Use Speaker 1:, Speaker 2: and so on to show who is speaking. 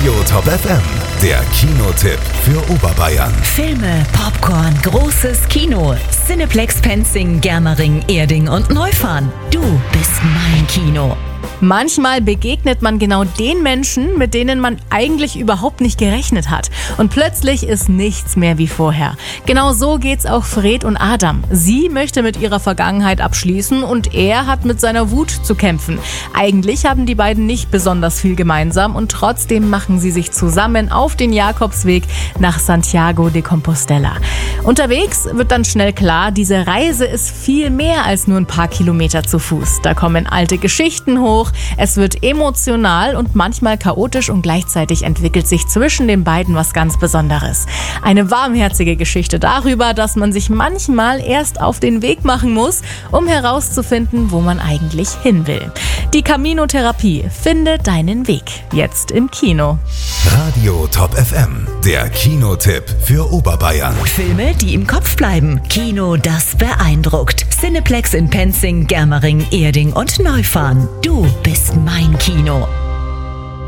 Speaker 1: Radio Top FM, der Kinotipp für Oberbayern.
Speaker 2: Filme, Popcorn, großes Kino. Cineplex Penzing, Germering, Erding und Neufahren. Du bist mein Kino.
Speaker 3: Manchmal begegnet man genau den Menschen, mit denen man eigentlich überhaupt nicht gerechnet hat. Und plötzlich ist nichts mehr wie vorher. Genau so geht's auch Fred und Adam. Sie möchte mit ihrer Vergangenheit abschließen und er hat mit seiner Wut zu kämpfen. Eigentlich haben die beiden nicht besonders viel gemeinsam und trotzdem machen sie sich zusammen auf den Jakobsweg nach Santiago de Compostela. Unterwegs wird dann schnell klar, diese Reise ist viel mehr als nur ein paar Kilometer zu Fuß. Da kommen alte Geschichten hoch, es wird emotional und manchmal chaotisch und gleichzeitig entwickelt sich zwischen den beiden was ganz Besonderes. Eine warmherzige Geschichte darüber, dass man sich manchmal erst auf den Weg machen muss, um herauszufinden, wo man eigentlich hin will. Die Camino-Therapie, finde deinen Weg. Jetzt im Kino.
Speaker 1: Radio Top FM, der Kinotipp für Oberbayern.
Speaker 2: Filme, die im Kopf bleiben. Kino, das beeindruckt. Cineplex in Penzing, Germering, Erding und Neufahren. Du bist mein Kino.